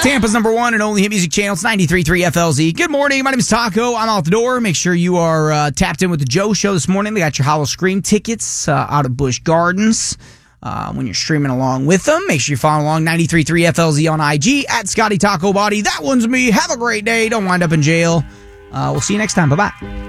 Tampa's number one and only hit music channel. It's 93.3 FLZ. Good morning. My name is Taco. I'm out the door. Make sure you are tapped in with the Joe Show this morning. They got your Hollow Scream tickets out of Busch Gardens. When you're streaming along with them, make sure you follow along 93.3 FLZ on IG at Scotty Taco Body. That one's me. Have a great day. Don't wind up in jail. We'll see you next time. Bye-bye.